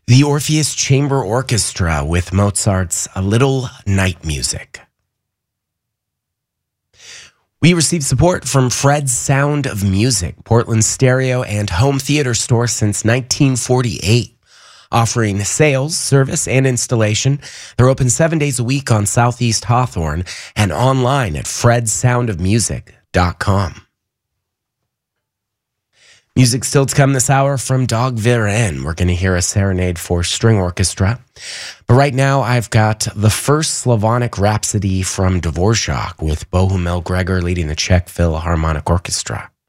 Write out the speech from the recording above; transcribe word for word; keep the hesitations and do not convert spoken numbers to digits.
The Orpheus Chamber Orchestra with Mozart's A Little Night Music. We received support from Fred's Sound of Music, Portland's stereo and home theater store since nineteen forty-eight. Offering sales, service, and installation. They're open seven days a week on Southeast Hawthorne and online at freds sound of music dot com. Music still to come this hour from Dag Viren. We're going to hear a serenade for string orchestra. But right now, I've got the first Slavonic Rhapsody from Dvorak with Bohumil Gregor leading the Czech Philharmonic Orchestra.